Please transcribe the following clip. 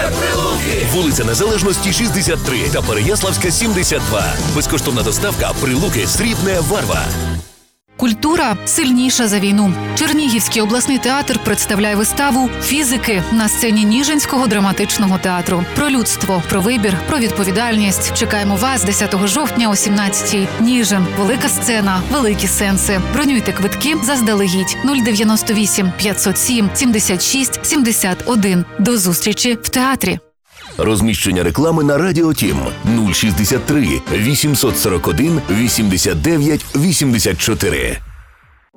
Тепер Прилуки! Вулиця Незалежності, 63 та Переяславська, 72. Безкоштовна доставка. Прилуки, Срібне, Варва. Культура сильніша за війну. Чернігівський обласний театр представляє виставу «Фізики» на сцені Ніжинського драматичного театру. Про людство, про вибір, про відповідальність. Чекаємо вас 10 жовтня о 17-й. Ніжин. Велика сцена. Великі сенси. Бронюйте квитки заздалегідь. 098 507 76 71. До зустрічі в театрі. Розміщення реклами на Радіо Тім 063 841 89 84.